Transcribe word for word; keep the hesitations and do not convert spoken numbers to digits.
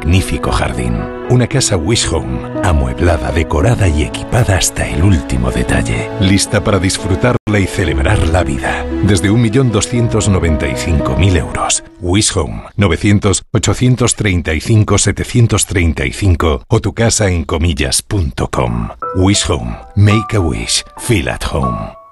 magnífico jardín. Una casa Wish Home, amueblada, decorada y equipada hasta el último detalle. Lista para disfrutarla y celebrar la vida. Desde un millón doscientos noventa y cinco mil euros. Wish Home, novecientos, ochocientos treinta y cinco, setecientos treinta y cinco o tu casa en comillas punto com. Wish Home. Make a wish. Feel at home.